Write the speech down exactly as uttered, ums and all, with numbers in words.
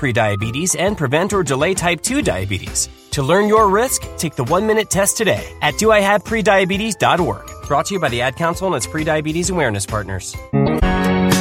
prediabetes and prevent or delay type two diabetes. To learn your risk, take the one-minute test today at do I have prediabetes dot org. Brought to you by the Ad Council and its prediabetes awareness partners.